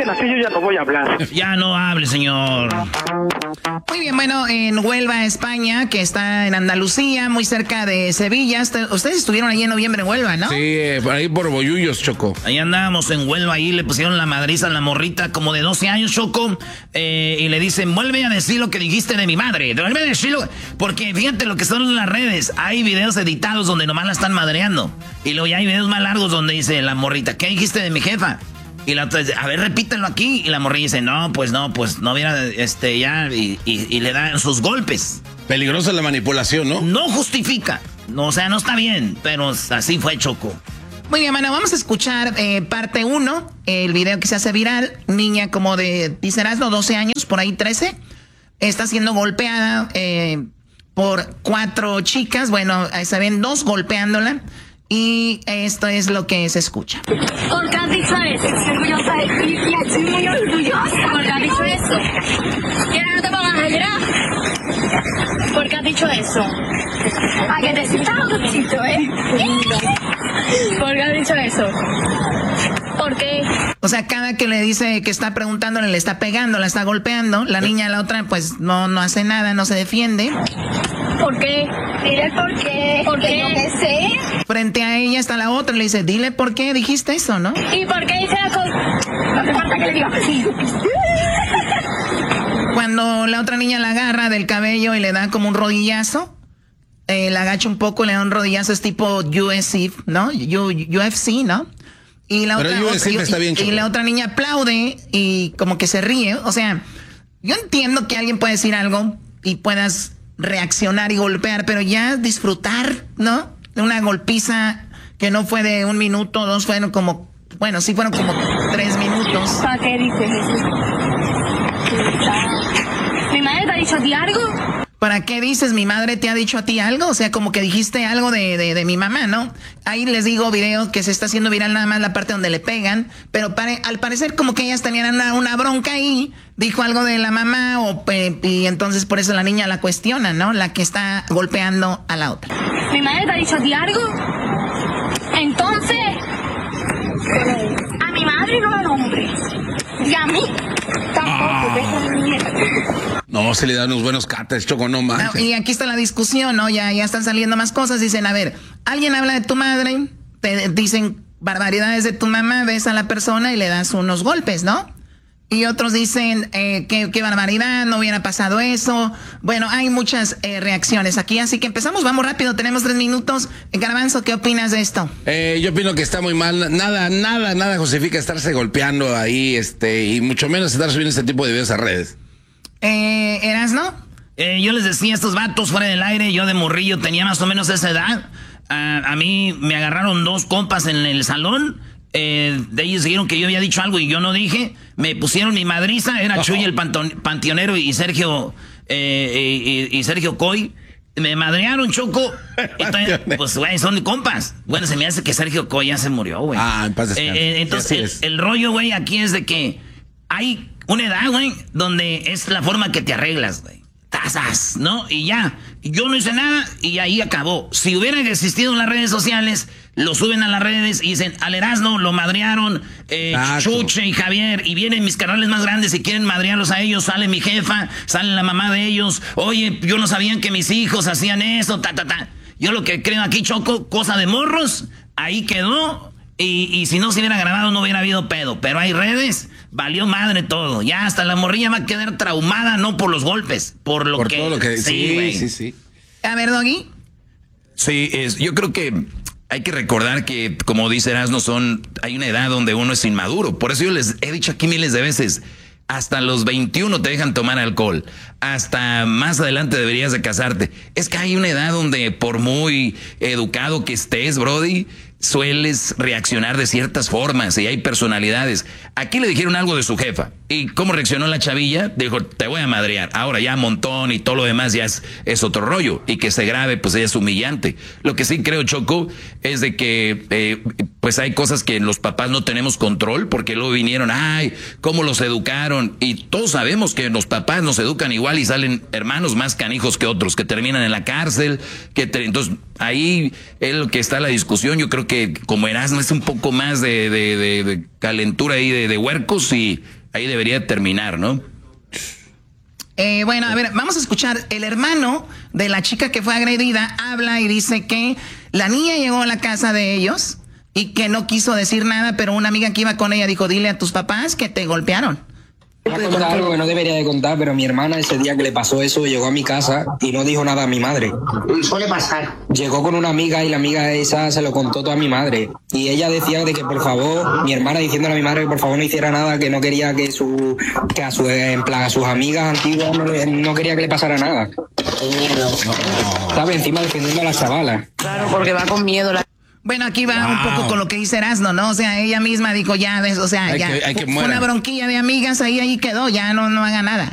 siguen así, yo ya no voy a hablar. Ya no hable, señor. Muy bien, bueno, en Huelva, España, que está en Andalucía, muy cerca de Sevilla. Ustedes estuvieron ahí en noviembre en Huelva, ¿no? Sí, ahí por Bollullos, Choco. Ahí andábamos en Huelva, ahí le pusieron la madriza a la morrita como de 12 años, Choco, y le dicen, vuelve a decir lo que dijiste de mi madre, vuelve a decirlo, porque fíjate lo que son en las redes, hay videos editados donde nomás la están madreando, y luego ya hay videos más largos donde dice la morrita, ¿qué dijiste de mi jefa? Y la otra dice, a ver, repítelo aquí, y la morrilla dice, no hubiera, ya, y le dan sus golpes. Peligrosa la manipulación, ¿no? No justifica, no, o sea, no está bien, pero así fue, Choco. Muy bien, mano, vamos a escuchar parte 1, el video que se hace viral. Niña como de, dice Erasmo, 12 años, por ahí 13. Está siendo golpeada por 4 chicas. Bueno, ahí se ven 2 golpeándola. Y esto es lo que se escucha. ¿Por qué has dicho eso? Estoy orgullosa de ti, tía, estoy muy orgullosa. ¿Por qué has dicho eso? ¿Quieres no te pongas a llorar? ¿Por qué has dicho eso? A que te sientas orgulloso, ¿Por qué has dicho eso? ¿Por qué? O sea, cada que le dice que está preguntándole, le está pegando, la está golpeando. La niña, la otra, pues no hace nada, no se defiende. ¿Por qué? Dile por qué. ¿Por qué? No que sé. Frente a ella está la otra, le dice, dile por qué dijiste eso, ¿no? ¿Y por qué dice la cosa? No hace falta que le diga así. Cuando la otra niña la agarra del cabello y le da como un rodillazo, la agacha un poco, le da un rodillazo, es tipo UFC, ¿no? UFC, ¿no? Y la otra, está bien, y la otra niña aplaude y como que se ríe. O sea, yo entiendo que alguien puede decir algo y puedas reaccionar y golpear, pero ya disfrutar, ¿no? De una golpiza que no fue de 1 minuto, 2, fueron como, bueno, sí fueron como 3 minutos. ¿Para qué dices eso? ¿Mi madre te ha dicho a ti algo? ¿Para qué dices mi madre te ha dicho a ti algo? O sea, como que dijiste algo de mi mamá, ¿no? Ahí les digo video que se está haciendo viral nada más la parte donde le pegan, pero al parecer como que ellas tenían una bronca ahí, dijo algo de la mamá y entonces por eso la niña la cuestiona, ¿no? La que está golpeando a la otra. ¿Mi madre te ha dicho a ti algo? Entonces, a mi madre no la nombre. Y a mí tampoco. No, se le dan unos buenos cates, Choco, no manches. Y aquí está la discusión, ¿no? Ya están saliendo más cosas. Dicen, a ver, alguien habla de tu madre, te dicen barbaridades de tu mamá, ves a la persona y le das unos golpes, ¿no? Y otros dicen, qué barbaridad, no hubiera pasado eso. Bueno, hay muchas reacciones aquí, así que empezamos, vamos rápido, tenemos 3 minutos. Garbanzo, ¿qué opinas de esto? Yo opino que está muy mal, nada justifica estarse golpeando ahí, y mucho menos estar subiendo este tipo de videos a redes. ¿Erasno? Yo les decía a estos vatos fuera del aire, yo de morrillo tenía más o menos esa edad. A mí me agarraron 2 compas en el salón. De ellos dijeron que yo había dicho algo y yo no dije. Me pusieron mi madriza, era Chuy el panteonero y Sergio y Sergio Coy. Me madrearon, Choco. Pues, güey, son de compas. Bueno, se me hace que Sergio Coy ya se murió, güey. En paz descanse. Entonces, el rollo, güey, aquí es de que hay una edad, güey, donde es la forma que te arreglas, güey. Tazas, ¿no? Y ya, yo no hice nada y ahí acabó. Si hubieran existido en las redes sociales, lo suben a las redes y dicen, al Erasmo lo madrearon, Chuche y Javier, y vienen mis canales más grandes y quieren madrearlos a ellos, sale mi jefa, sale la mamá de ellos, oye, yo no sabía que mis hijos hacían eso, Yo lo que creo aquí, Choco, cosa de morros, ahí quedó, y si no se hubiera grabado no hubiera habido pedo, pero hay redes, valió madre todo, ya hasta la morrilla va a quedar traumada, no por los golpes, por todo lo que sí. A ver, Doggy. Sí, yo creo que hay que recordar que, como dice Erasmo, hay una edad donde uno es inmaduro. Por eso yo les he dicho aquí miles de veces, hasta los 21 te dejan tomar alcohol. Hasta más adelante deberías de casarte. Es que hay una edad donde por muy educado que estés, Brody, sueles reaccionar de ciertas formas y hay personalidades. Aquí le dijeron algo de su jefa. ¿Y cómo reaccionó la chavilla? Dijo, te voy a madrear. Ahora ya montón y todo lo demás ya es otro rollo. Y que se grabe, pues ella es humillante. Lo que sí creo, Choco, es de que pues hay cosas que los papás no tenemos control porque luego vinieron, ay, cómo los educaron. Y todos sabemos que los papás nos educan igual y salen hermanos más canijos que otros, que terminan en la cárcel. Entonces, ahí es lo que está la discusión. Yo creo que como Erasmo es un poco más de calentura ahí de huercos y ahí debería terminar, ¿no? Bueno, a ver, vamos a escuchar. El hermano de la chica que fue agredida habla y dice que la niña llegó a la casa de ellos y que no quiso decir nada, pero una amiga que iba con ella dijo, dile a tus papás que te golpearon. Voy a contar algo que no debería de contar, pero mi hermana ese día que le pasó eso llegó a mi casa y no dijo nada a mi madre. Suele pasar. Llegó con una amiga y la amiga esa se lo contó todo a mi madre. Y ella decía de que por favor, mi hermana diciéndole a mi madre que por favor no hiciera nada, que no quería que a sus amigas antiguas no quería que le pasara nada. Estaba encima defendiendo a la chavala. Claro, porque va con miedo la... Bueno, aquí va un poco con lo que dice Erasmo, ¿no? O sea, ella misma dijo, ya ves, o sea, Hay ya que fue muera. una bronquilla de amigas, ahí quedó, ya no haga nada.